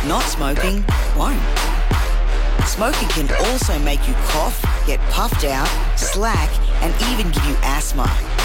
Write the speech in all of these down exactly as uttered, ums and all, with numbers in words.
Not smoking won't. Smoking can also make you cough, get puffed out, slack, and even give you asthma.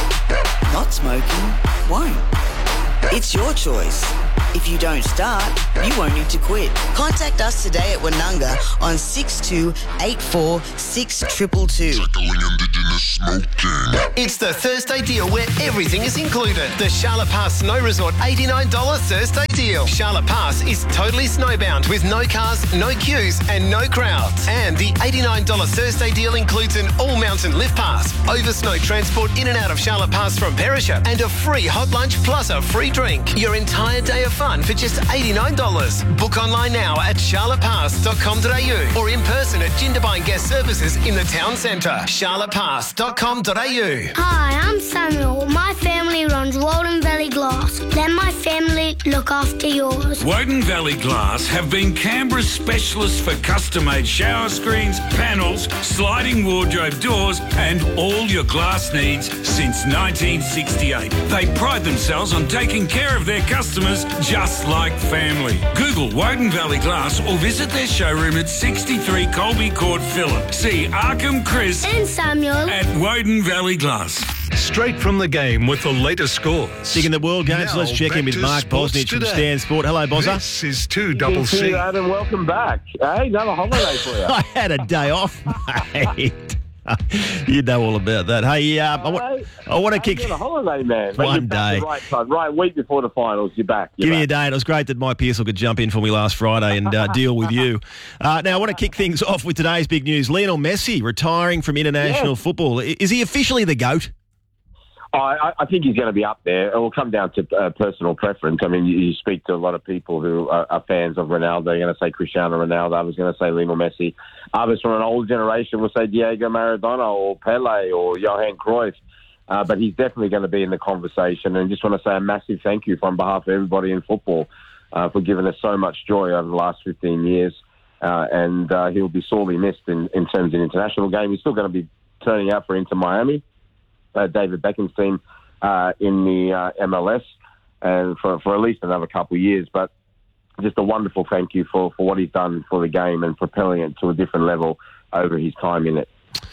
Not smoking won't. It's your choice. If you don't start, you won't need to quit. Contact us today at Wanunga on six two eight four six two two two. Tackling Indigenous smoking. It's the Thursday deal where everything is included. The Charlotte Pass Snow Resort eighty-nine dollars Thursday deal. Charlotte Pass is totally snowbound with no cars, no queues and no crowds. And the eighty-nine dollars Thursday deal includes an all-mountain lift pass, over snow transport in and out of Charlotte Pass from Perisher, and a free hot lunch plus a free drink. Your entire day of fun for just eighty-nine dollars. Book online now at charlotte pass dot com dot a u or in person at Jindabyne Guest Services in the town centre. charlotte pass dot com dot a u. Hi, I'm Samuel. My family runs Walden Valley Glass. Let my family look after yours. Woden Valley Glass have been Canberra's specialists for custom-made shower screens, panels, sliding wardrobe doors and all your glass needs since nineteen sixty-eight. They pride themselves on taking care of their customers just like family. Google Woden Valley Glass or visit their showroom at sixty-three Colby Court, Phillip. See Arkham Chris And Samuel at Woden Valley Glass. Straight from the game with the latest scores. Sticking the world games, Now, let's check in back with to Mark sports Bosnich from today. Stan Sport. Hello, Bozza. This is two double You C. too, Adam. Welcome back. Hey, another holiday for you. I had a day off, mate. You know all about that. Hey, uh, I, wa- I want to kick... You're on a holiday, man. But One you're back day. the right time. Right week before the finals, you're back. You're Give me a back. day. It was great that Mike Pearsall could jump in for me last Friday and uh, deal with you. Uh, now, I want to kick things off with today's big news. Lionel Messi retiring from international Yes. football. I- Is he officially the GOAT? I, I think he's going to be up there. It will come down to uh, personal preference. I mean, you, you speak to a lot of people who are, are fans of Ronaldo. They're going to say Cristiano Ronaldo. I was going to say Lionel Messi. Others from an older generation will say Diego Maradona or Pele or Johan Cruyff. Uh, but he's definitely going to be in the conversation. And just want to say a massive thank you on behalf of everybody in football uh, for giving us so much joy over the last fifteen years. Uh, and uh, he'll be sorely missed in, in terms of the international game. He's still going to be turning out for Inter Miami. Uh, David Beckham's team uh, in the uh, M L S and for, for at least another couple of years. But just a wonderful thank you for, for what he's done for the game and propelling it to a different level over his time in it.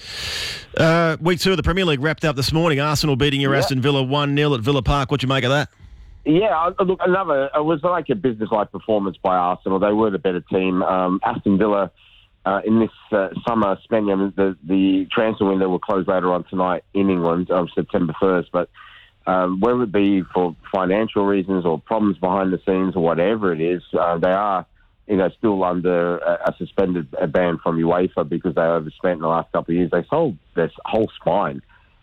Uh, week two of the Premier League wrapped up this morning. Arsenal beating your Yeah. Aston Villa one nil at Villa Park. What do you make of that? Yeah, uh, look, another, it was like a business-like performance by Arsenal. They were the better team. Um, Aston Villa, uh, in this uh, summer, spending the, the transfer window will close later on tonight in England on September first, but um, whether it be for financial reasons or problems behind the scenes or whatever it is, uh, they are you know, still under a, a suspended a ban from UEFA because they overspent in the last couple of years. They sold their whole spine.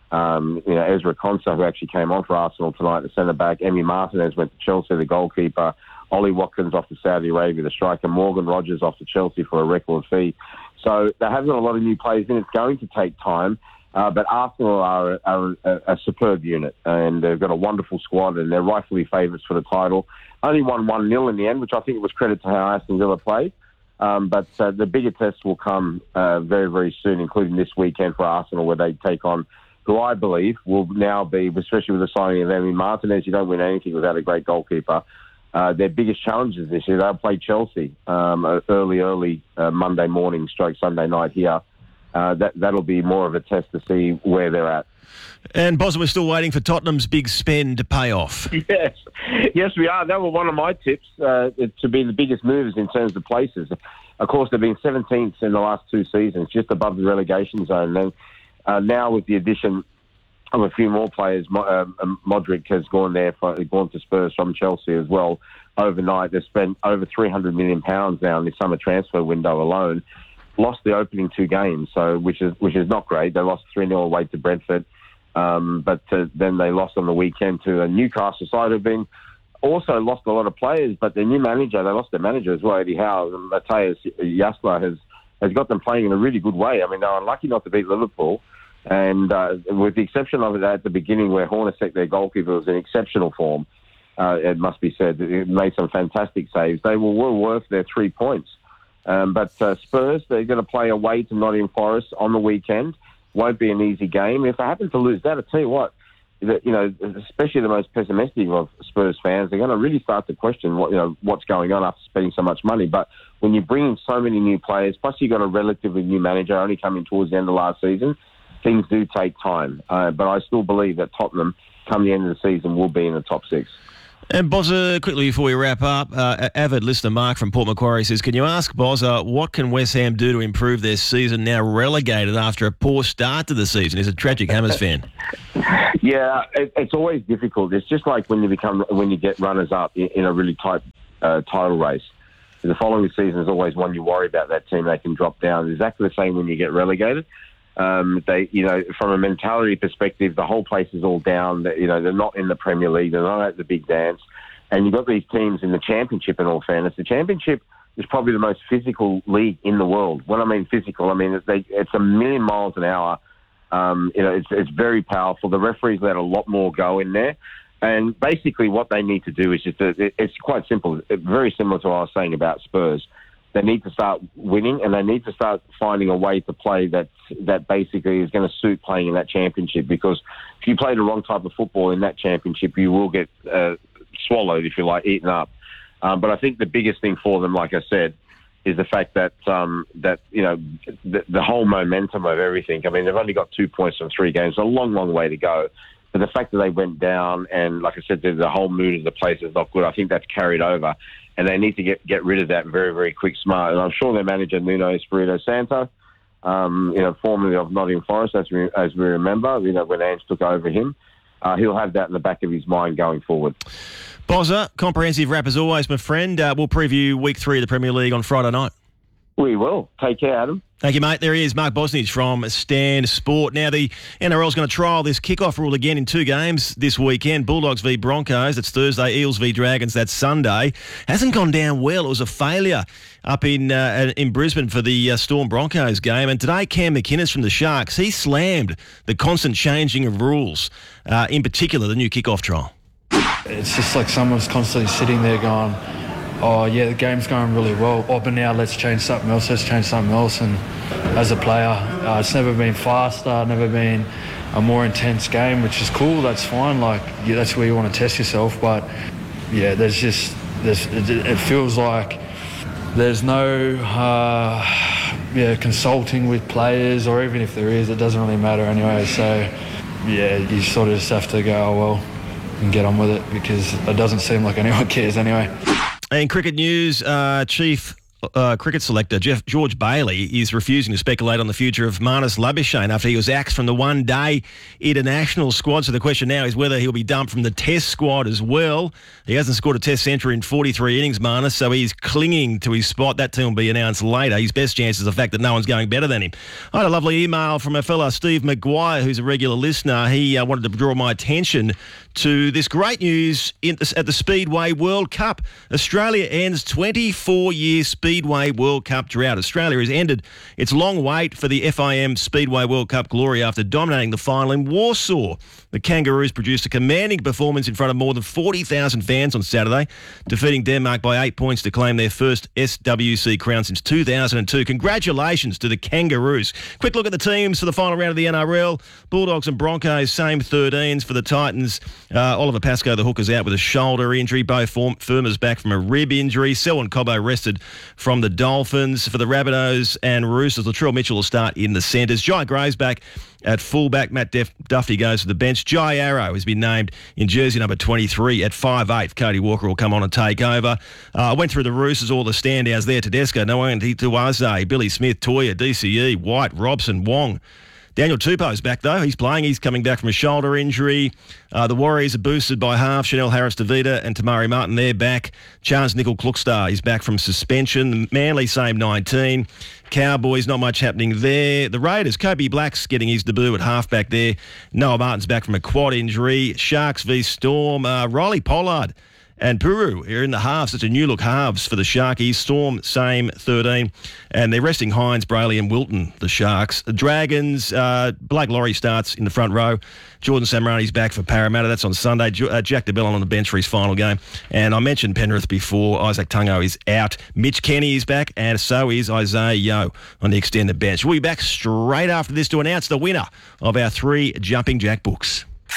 Um, you know, Ezra Konsa, who actually came on for Arsenal tonight, the centre-back. Emi Martinez went to Chelsea, the goalkeeper. Ollie Watkins off to Saudi Arabia, the striker. Morgan Rogers off to Chelsea for a record fee. So they have got a lot of new players in. It's going to take time. Uh, but Arsenal are, are a, a superb unit, and they've got a wonderful squad, and they're rightfully favourites for the title. Only won one nil in the end, which I think was credit to how Aston Villa played. Um, but uh, the bigger tests will come uh, very, very soon, including this weekend for Arsenal, where they take on who I believe will now be, especially with the signing of Emi Martinez, you don't win anything without a great goalkeeper. Uh, their biggest challenges this year, they'll play Chelsea um, early, early uh, Monday morning, stroke Sunday night here. Uh, that, that'll be more of a test to see where they're at. And Boston, we're still waiting for Tottenham's big spend to pay off. Yes, yes, we are. That was one of my tips uh, to be the biggest movers in terms of places. Of course, they've been seventeenth in the last two seasons, just above the relegation zone. And uh, now with the addition of a few more players, uh, Modric has gone there, for, gone to Spurs from Chelsea as well. Overnight, they've spent over three hundred million pounds now in the summer transfer window alone. Lost the opening two games, so which is which is not great. They lost three nil away to Brentford. Um, but uh, then they lost on the weekend to a Newcastle side who've been also lost a lot of players, but their new manager, they lost their manager as well, Eddie Howe, and Matthias Jasler has, has got them playing in a really good way. I mean, they were unlucky not to beat Liverpool, and uh, with the exception of it at the beginning where Hornacek, their goalkeeper, was in exceptional form, uh, it must be said, it made some fantastic saves. They were well worth their three points. Um, but uh, Spurs, they're going to play away to Nottingham Forest on the weekend. Won't be an easy game. If they happen to lose that, I tell you what, that, you know, especially the most pessimistic of Spurs fans, they're going to really start to question what, you know, what's going on after spending so much money. But when you bring in so many new players, plus you've got a relatively new manager only coming towards the end of last season, things do take time. Uh, but I still believe that Tottenham, come the end of the season, will be in the top six. And Bozza, quickly before we wrap up, uh, avid listener Mark from Port Macquarie says, can you ask Bozza, what can West Ham do to improve their season now relegated after a poor start to the season? He's a tragic Hammers fan. Yeah, it, it's always difficult. It's just like when you become when you get runners up in, in a really tight uh, title race. The following season is always one you worry about that team. They can drop down. It's exactly the same when you get relegated. Um, they, you know, from a mentality perspective, the whole place is all down. You know, they're not in the Premier League. They're not at the big dance. And you've got these teams in the Championship, in all fairness. The Championship is probably the most physical league in the world. When I mean physical, I mean they, it's a million miles an hour. Um, you know, it's, it's very powerful. The referees let a lot more go in there. And basically what they need to do is just, a, it's quite simple, very similar to what I was saying about Spurs. They need to start winning, and they need to start finding a way to play that that basically is going to suit playing in that championship. Because if you play the wrong type of football in that championship, you will get uh, swallowed, if you like, eaten up. Um, but I think the biggest thing for them, like I said, is the fact that um, that you know the, the whole momentum of everything. I mean, they've only got two points from three games, a long, long way to go. But the fact that they went down, and like I said, the, the whole mood of the place is not good. I think that's carried over. And they need to get, get rid of that very, very quick, smart. And I'm sure their manager, Nuno Espirito Santo, um, you know, formerly of Nottingham Forest, as we, as we remember, you know, when Ange took over him, uh, he'll have that in the back of his mind going forward. Bozza, comprehensive wrap as always, my friend. Uh, we'll preview week three of the Premier League on Friday night. We will. Take care, Adam. Thank you, mate. There he is, Mark Bosnich from Stan Sport. Now, the N R L is going to trial this kickoff rule again in two games this weekend. Bulldogs v Broncos, that's Thursday. Eels v Dragons, that's Sunday. Hasn't gone down well. It was a failure up in uh, in Brisbane for the uh, Storm Broncos game. And today, Cam McInnes from the Sharks, he slammed the constant changing of rules, uh, in particular the new kickoff trial. It's just like someone's constantly sitting there going, oh, yeah, the game's going really well. Oh, but now let's change something else, let's change something else. And as a player, uh, it's never been faster, never been a more intense game, which is cool, that's fine. Like, yeah, that's where you want to test yourself. But, yeah, there's just, there's, it, it feels like there's no uh, yeah, consulting with players, or even if there is, it doesn't really matter anyway. So, yeah, you sort of just have to go, oh, well, and get on with it, because it doesn't seem like anyone cares anyway. In cricket news, uh, Chief uh, Cricket Selector Jeff George Bailey is refusing to speculate on the future of Marnus Labuschagne after he was axed from the one-day international squad. So the question now is whether he'll be dumped from the Test squad as well. He hasn't scored a Test century in forty-three innings, Marnus, so he's clinging to his spot. That team will be announced later. His best chance is the fact that no one's going better than him. I had a lovely email from a fella, Steve Maguire, who's a regular listener. He uh, wanted to draw my attention to this great news in, at the Speedway World Cup. Australia ends twenty-four-year Speedway World Cup drought. Australia has ended its long wait for the F I M Speedway World Cup glory after dominating the final in Warsaw. The Kangaroos produced a commanding performance in front of more than forty thousand fans on Saturday, defeating Denmark by eight points to claim their first S W C crown since two thousand two. Congratulations to the Kangaroos. Quick look at the teams for the final round of the N R L. Bulldogs and Broncos, same thirteens for the Titans. Uh, Oliver Pascoe, the hooker's out with a shoulder injury. Bo Firma's back from a rib injury. Selwyn Cobbo rested from the Dolphins. For the Rabbitohs and Roosters, Latrell Mitchell will start in the centres. Jai Graves back at fullback. Matt Def- Duffy goes to the bench. Jai Arrow has been named in jersey number twenty-three at five eight. Cody Walker will come on and take over. Uh, I went through the Roosters, all the standouts there. Tedesco, Noanti Tuaze, Billy Smith, Toya, D C E, White, Robson, Wong. Daniel Tupou's back, though. He's playing. He's coming back from a shoulder injury. Uh, the Warriors are boosted by half. Chanel Harris-Davida and Tamari Martin, they're back. Chance Nickel-Klukstar is back from suspension. Manly, same nineteen. Cowboys, not much happening there. The Raiders, Kobe Black's getting his debut at halfback there. Noah Martin's back from a quad injury. Sharks v Storm. Uh, Riley Pollard and Puru are in the halves. It's a new look halves for the Sharkies. Storm, same thirteen. And they're resting Hines, Brayley and Wilton, the Sharks. The Dragons, uh, Blake Laurie starts in the front row. Jordan Samrani's back for Parramatta. That's on Sunday. Uh, Jack DeBellon on the bench for his final game. And I mentioned Penrith before. Isaac Tungo is out. Mitch Kenny is back. And so is Isaiah Yeo on the extended bench. We'll be back straight after this to announce the winner of our three Jumping Jack books.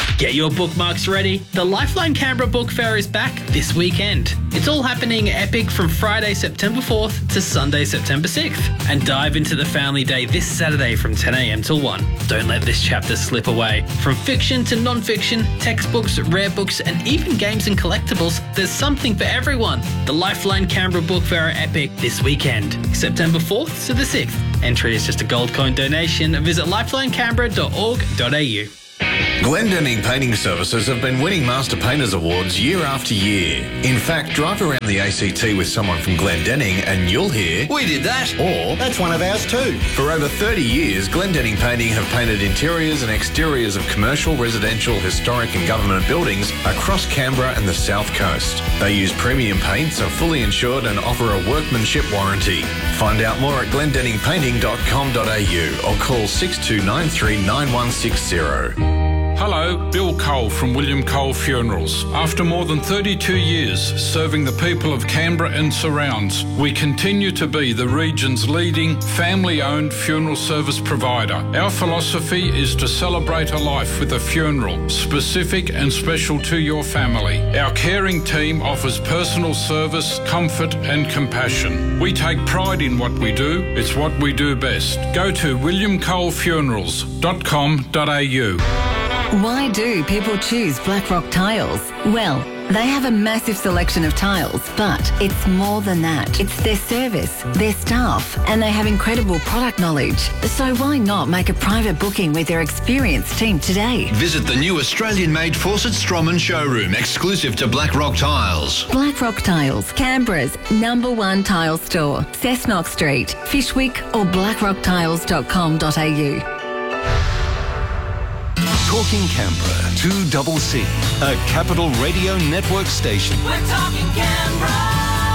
Get your bookmarks ready. The Lifeline Canberra Book Fair is back this weekend. It's all happening epic from Friday, September fourth to Sunday, September sixth. And dive into the Family Day this Saturday from ten a m till one. Don't let this chapter slip away. From fiction to non-fiction, textbooks, rare books, and even games and collectibles, there's something for everyone. The Lifeline Canberra Book Fair are epic this weekend, September fourth to the sixth. Entry is just a gold coin donation. Visit lifeline canberra dot org dot a u. Glendenning Painting Services have been winning Master Painters Awards year after year. In fact, drive around the A C T with someone from Glendenning and you'll hear, "We did that," or "That's one of ours too." For over thirty years, Glendenning Painting have painted interiors and exteriors of commercial, residential, historic and government buildings across Canberra and the South Coast. They use premium paints, are fully insured and offer a workmanship warranty. Find out more at glendenning painting dot com dot a u or call six two nine three nine one six zero. Hello, Bill Cole from William Cole Funerals. After more than thirty-two years serving the people of Canberra and surrounds, we continue to be the region's leading family-owned funeral service provider. Our philosophy is to celebrate a life with a funeral, specific and special to your family. Our caring team offers personal service, comfort and compassion. We take pride in what we do. It's what we do best. Go to william cole funerals dot com dot a u. Why do people choose Blackrock Tiles? Well, they have a massive selection of tiles, but it's more than that. It's their service, their staff, and they have incredible product knowledge. So why not make a private booking with their experienced team today? Visit the new Australian-made Fawcett Stroman showroom, exclusive to Blackrock Tiles. Blackrock Tiles, Canberra's number one tile store. Cessnock Street, Fishwick or blackrock tiles dot com dot a u. Talking Canberra, two double C, a Capital Radio Network station. We're talking Canberra.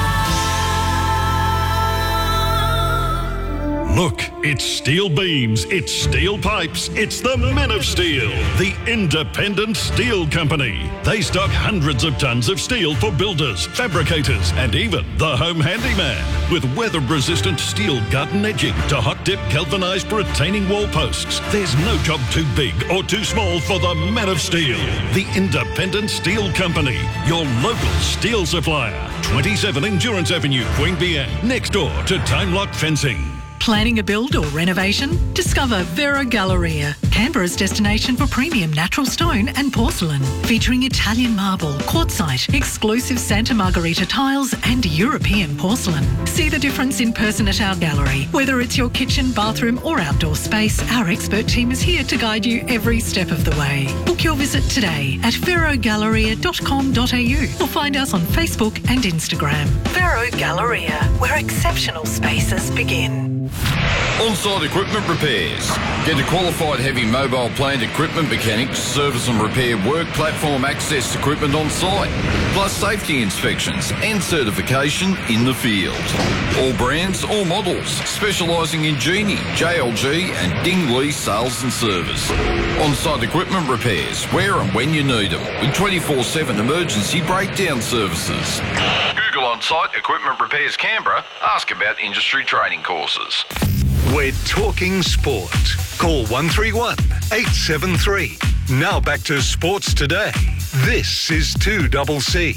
Look, it's steel beams, it's steel pipes, it's the Men of Steel, the independent steel company. They stock hundreds of tons of steel for builders, fabricators, and even the home handyman. With weather-resistant steel garden edging to hot-dip galvanised retaining wall posts, there's no job too big or too small for the Men of Steel, the independent steel company, your local steel supplier. twenty-seven Endurance Avenue, Queanbeyan, next door to Time Lock Fencing. Planning a build or renovation? Discover Vero Galleria, Canberra's destination for premium natural stone and porcelain, featuring Italian marble, quartzite, exclusive Santa Margherita tiles and European porcelain. See the difference in person at our gallery. Whether it's your kitchen, bathroom or outdoor space, our expert team is here to guide you every step of the way. Book your visit today at vero galleria dot com dot a u or find us on Facebook and Instagram. Vero Galleria, where exceptional spaces begin. On-site equipment repairs. Get a qualified heavy mobile plant equipment mechanic to service and repair work platform access equipment on site, plus safety inspections and certification in the field. All brands, all models, specialising in Genie, J L G and Dingley sales and service. On-site equipment repairs, where and when you need them, with twenty-four seven emergency breakdown services. Google On-Site Equipment Repairs Canberra. Ask about industry training courses. We're talking sport. Call one three one, eight seven three. Now back to Sports Today. This is two double C.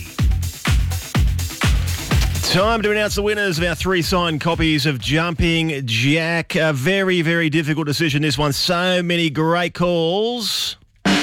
Time to announce the winners of our three signed copies of Jumping Jack. A very, very difficult decision, this one. So many great calls.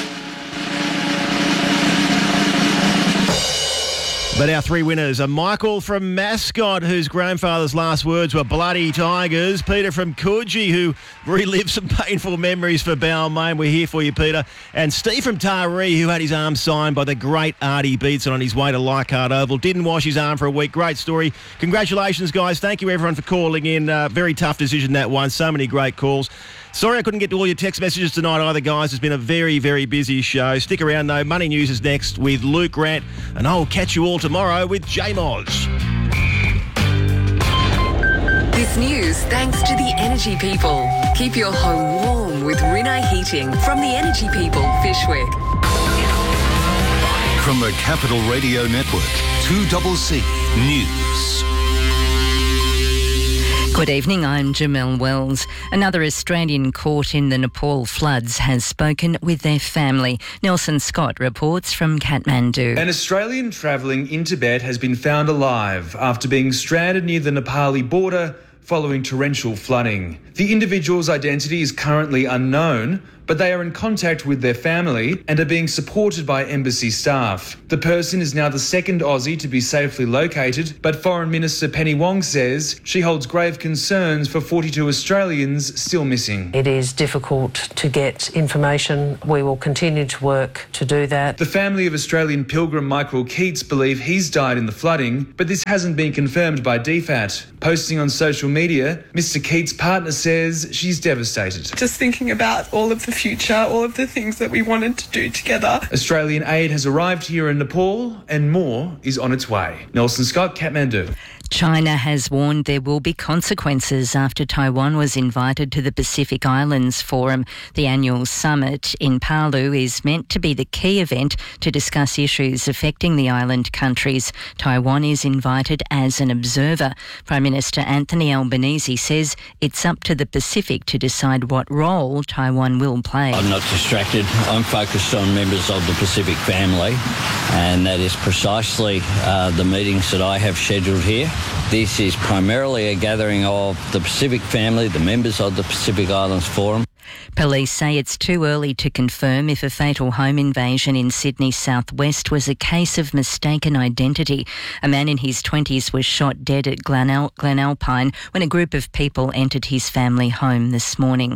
But our three winners are Michael from Mascot, whose grandfather's last words were bloody tigers. Peter from Coogee, who relived some painful memories for Balmain. We're here for you, Peter. And Steve from Taree, who had his arm signed by the great Artie Beetson on his way to Leichhardt Oval. Didn't wash his arm for a week. Great story. Congratulations, guys. Thank you, everyone, for calling in. Uh, very tough decision, that one. So many great calls. Sorry I couldn't get to all your text messages tonight either, guys. It's been a very, very busy show. Stick around, though. Money News is next with Luke Grant, and I'll catch you all tomorrow with J Moz. This news thanks to the Energy People. Keep your home warm with Rinnai Heating from the Energy People, Fishwick. From the Capital Radio Network, two double C News. Good evening, I'm Jamelle Wells. Another Australian caught in the Nepal floods has spoken with their family. Nelson Scott reports from Kathmandu. An Australian travelling in Tibet has been found alive after being stranded near the Nepali border following torrential flooding. The individual's identity is currently unknown, but they are in contact with their family and are being supported by embassy staff. The person is now the second Aussie to be safely located, but Foreign Minister Penny Wong says she holds grave concerns for forty-two Australians still missing. It is difficult to get information. We will continue to work to do that. The family of Australian pilgrim Michael Keats believe he's died in the flooding, but this hasn't been confirmed by D FAT. Posting on social media, Mister Keats' partner says she's devastated. Just thinking about all of the future, all of the things that we wanted to do together. Australian aid has arrived here in Nepal and more is on its way. Nelson Scott, Kathmandu. China has warned there will be consequences after Taiwan was invited to the Pacific Islands Forum. The annual summit in Palu is meant to be the key event to discuss issues affecting the island countries. Taiwan is invited as an observer. Prime Minister Anthony Albanese says it's up to the Pacific to decide what role Taiwan will play. I'm not distracted. I'm focused on members of the Pacific family, and that is precisely uh, the meetings that I have scheduled here. This is primarily a gathering of the Pacific family, the members of the Pacific Islands Forum. Police say it's too early to confirm if a fatal home invasion in Sydney southwest was a case of mistaken identity. A man in his twenties was shot dead at Glenal- Glenalpine when a group of people entered his family home this morning.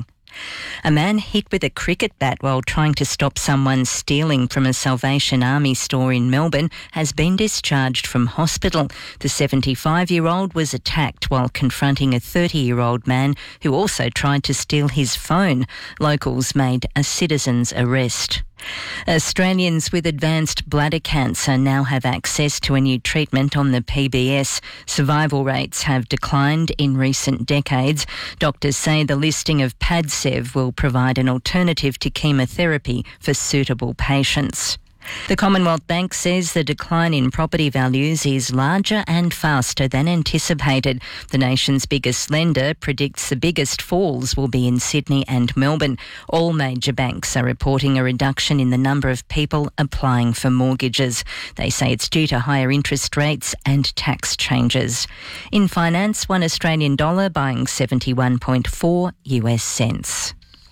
A man hit with a cricket bat while trying to stop someone stealing from a Salvation Army store in Melbourne has been discharged from hospital. The seventy-five-year-old was attacked while confronting a thirty-year-old man who also tried to steal his phone. Locals made a citizen's arrest. Australians with advanced bladder cancer now have access to a new treatment on the P B S. Survival rates have declined in recent decades. Doctors say the listing of Padcev will provide an alternative to chemotherapy for suitable patients. The Commonwealth Bank says the decline in property values is larger and faster than anticipated. The nation's biggest lender predicts the biggest falls will be in Sydney and Melbourne. All major banks are reporting a reduction in the number of people applying for mortgages. They say it's due to higher interest rates and tax changes. In finance, one Australian dollar buying seventy-one point four U S cents.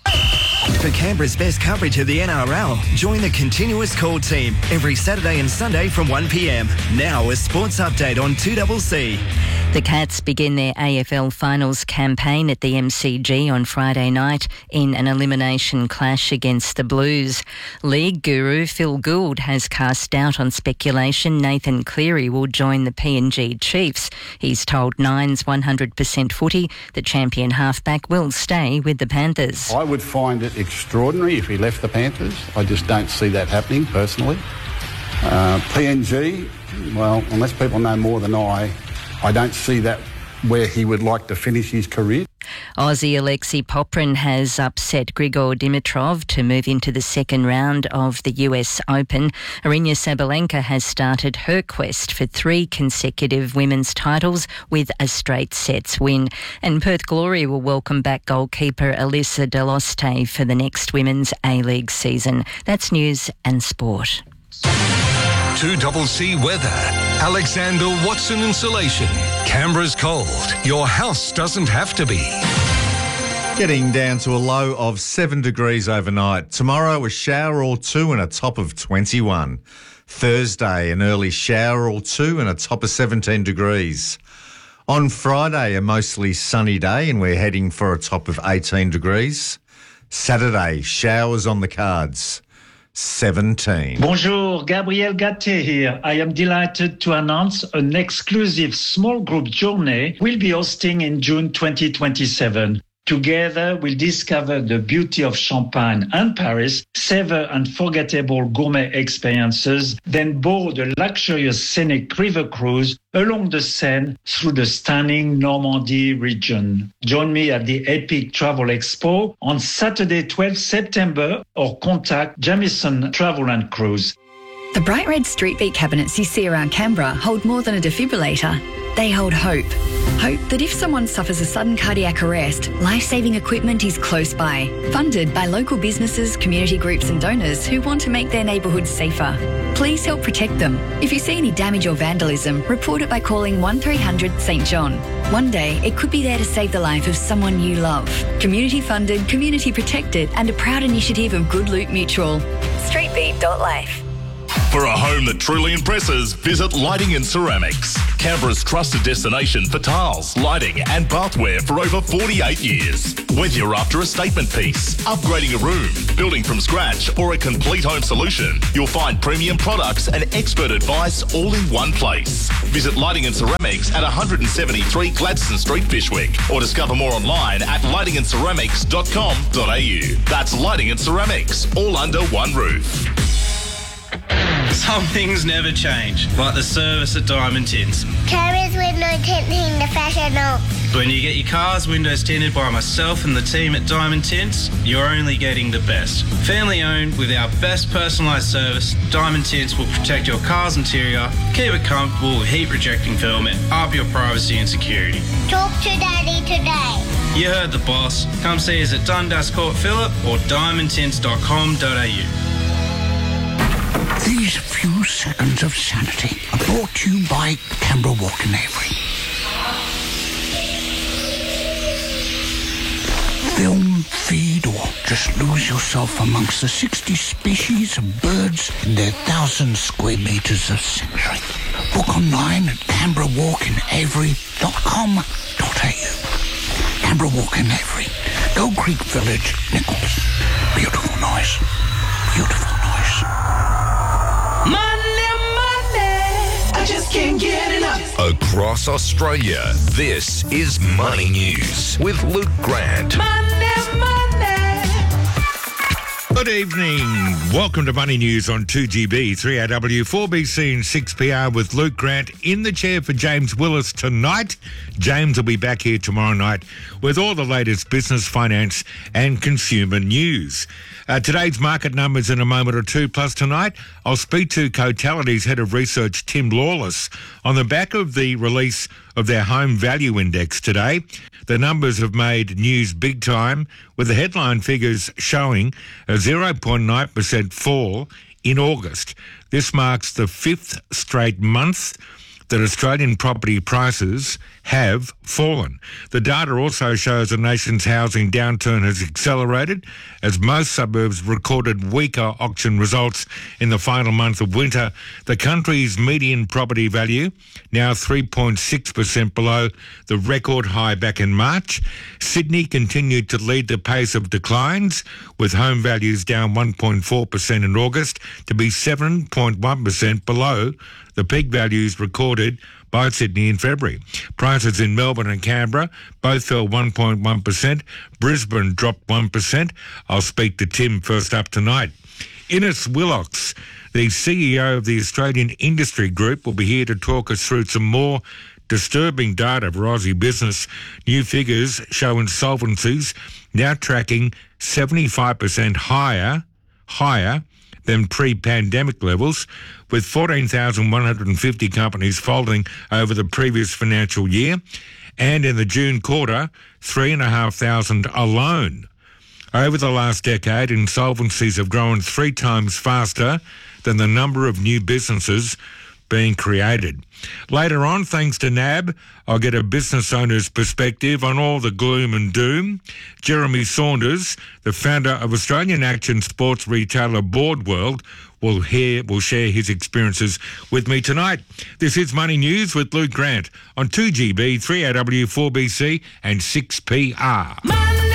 For Canberra's best coverage of the N R L, join the Continuous Call team every Saturday and Sunday from one p m. Now a sports update on two C C. The Cats begin their A F L finals campaign at the M C G on Friday night in an elimination clash against the Blues. League guru Phil Gould has cast doubt on speculation Nathan Cleary will join the P N G Chiefs. He's told Nine's one hundred percent footy the champion halfback will stay with the Panthers. I would find it extraordinary if he left the Panthers. I just don't see that happening personally. Uh, P N G, well, unless people know more than I, I don't see that where he would like to finish his career. Aussie Alexei Poprin has upset Grigor Dimitrov to move into the second round of the U S Open. Aryna Sabalenka has started her quest for three consecutive women's titles with a straight sets win. And Perth Glory will welcome back goalkeeper Alyssa Deloste for the next Women's A-League season. That's news and sport. two C C weather. Alexander Watson Insulation. Canberra's cold. Your house doesn't have to be. Getting down to a low of seven degrees overnight. Tomorrow, a shower or two and a top of twenty-one. Thursday, an early shower or two and a top of seventeen degrees. On Friday, a mostly sunny day and we're heading for a top of eighteen degrees. Saturday, showers on the cards. seventeen. Bonjour, Gabriel Gatté here. I am delighted to announce an exclusive small group journey we'll be hosting in June twenty twenty-seven. Together, we'll discover the beauty of Champagne and Paris, savor unforgettable gourmet experiences, then board a luxurious scenic river cruise along the Seine through the stunning Normandy region. Join me at the Epic Travel Expo on Saturday, twelfth September, or contact Jamieson Travel and Cruise. The bright red street beat cabinets you see around Canberra hold more than a defibrillator. They hold hope. Hope that if someone suffers a sudden cardiac arrest, life-saving equipment is close by. Funded by local businesses, community groups and donors who want to make their neighbourhoods safer. Please help protect them. If you see any damage or vandalism, report it by calling one three hundred St John. One day, it could be there to save the life of someone you love. Community funded, community protected and a proud initiative of Good Loot Mutual. streetbeat dot life. For a home that truly impresses, visit Lighting and Ceramics. Canberra's trusted destination for tiles, lighting and bathware for over forty-eight years. Whether you're after a statement piece, upgrading a room, building from scratch or a complete home solution, you'll find premium products and expert advice all in one place. Visit Lighting and Ceramics at one seventy-three Gladstone Street, Fyshwick, or discover more online at lighting and ceramics dot com dot a u. That's Lighting and Ceramics, all under one roof. Some things never change, like the service at Diamond Tints. Carers window tinting the professional. When you get your car's windows tinted by myself and the team at Diamond Tints, you're only getting the best. Family owned with our best personalised service, Diamond Tints will protect your car's interior, keep it comfortable with heat rejecting film and up your privacy and security. Talk to Daddy today. You heard the boss. Come see us at Dundas Court Phillip or diamond tints dot com dot a u. These few seconds of sanity are brought to you by Canberra Walk in Avery. Film, feed, or just lose yourself amongst the sixty species of birds in their thousand square metres of sanctuary. Book online at canberra walk in avery dot com dot a u. Canberra Walk in Avery, Gold Creek Village, Nichols. Beautiful noise. Beautiful noise. Money, money, I just can't get enough. Across Australia, this is Money News with Luke Grant. Money, money. Good evening. Welcome to Money News on two G B, three R W, four B C and six P R with Luke Grant in the chair for James Willis tonight. James will be back here tomorrow night with all the latest business, finance and consumer news. Uh, today's market numbers in a moment or two. Plus tonight, I'll speak to Cotality's Head of Research, Tim Lawless, on the back of the release of their Home Value Index today. The numbers have made news big time, with the headline figures showing a zero point nine percent fall in August. This marks the fifth straight month that Australian property prices have fallen. The data also shows the nation's housing downturn has accelerated as most suburbs recorded weaker auction results in the final month of winter. The country's median property value now three point six percent below the record high back in March. Sydney continued to lead the pace of declines, with home values down one point four percent in August to be seven point one percent below the peak values recorded by Sydney in February. Prices in Melbourne and Canberra both fell one point one percent. Brisbane dropped one percent. I'll speak to Tim first up tonight. Innes Willox, the C E O of the Australian Industry Group, will be here to talk us through some more disturbing data for Aussie business. New figures show insolvencies now tracking seventy-five percent higher, higher than pre-pandemic levels, with fourteen thousand one hundred fifty companies folding over the previous financial year, and in the June quarter, three thousand five hundred alone. Over the last decade, insolvencies have grown three times faster than the number of new businesses being created. Later on, thanks to N A B, I'll get a business owner's perspective on all the gloom and doom. Jeremy Saunders, the founder of Australian action sports retailer Boardworld, will hear will share his experiences with me tonight. This is Money News with Luke Grant on two G B, three R W, four B C and six P R. Money,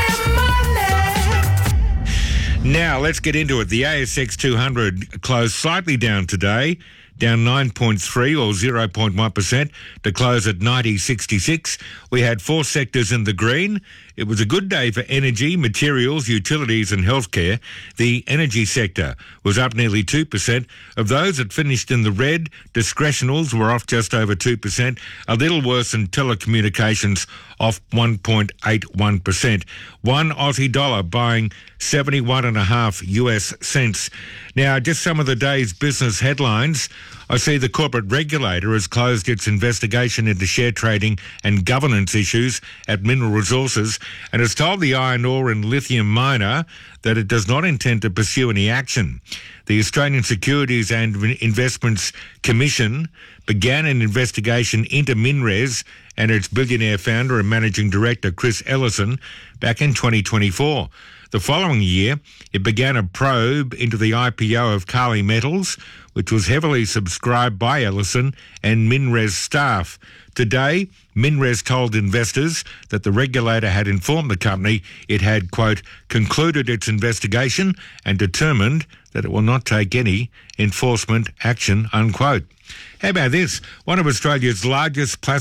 money. Now, let's get into it. The A S X two hundred closed slightly down today, down nine point three or zero point one percent to close at ninety sixty-six. We had four sectors in the green. It was a good day for energy, materials, utilities and healthcare. The energy sector was up nearly two percent. Of those that finished in the red, discretionals were off just over two percent. A little worse than telecommunications, off one point eight one percent. One Aussie dollar buying seventy-one and a half U S cents. Now, just some of the day's business headlines. I see the corporate regulator has closed its investigation into share trading and governance issues at Mineral Resources and has told the iron ore and lithium miner that it does not intend to pursue any action. The Australian Securities and Investments Commission began an investigation into MinRes and its billionaire founder and managing director Chris Ellison back in twenty twenty-four. The following year, it began a probe into the I P O of Kali Metals, which was heavily subscribed by Ellison and MinRes staff. Today, MinRes told investors that the regulator had informed the company it had, quote, concluded its investigation and determined that it will not take any enforcement action, unquote. How about this? One of Australia's largest plastic